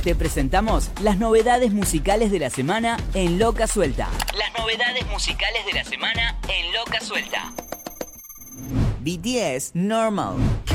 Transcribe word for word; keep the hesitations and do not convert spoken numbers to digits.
Te presentamos las novedades musicales de la semana en Loca Suelta. Las novedades musicales de la semana en Loca Suelta. B T S Normal.